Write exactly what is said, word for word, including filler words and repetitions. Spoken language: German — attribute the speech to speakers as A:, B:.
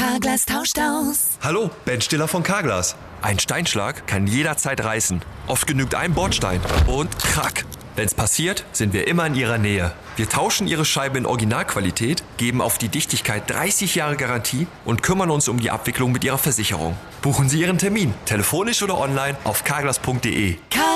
A: Carglass tauscht aus.
B: Hallo, Ben Stiller von Carglass. Ein Steinschlag kann jederzeit reißen. Oft genügt ein Bordstein und krack. Wenn's passiert, sind wir immer in Ihrer Nähe. Wir tauschen Ihre Scheibe in Originalqualität, geben auf die Dichtigkeit dreißig Jahre Garantie und kümmern uns um die Abwicklung mit Ihrer Versicherung. Buchen Sie Ihren Termin, telefonisch oder online auf carglass punkt de.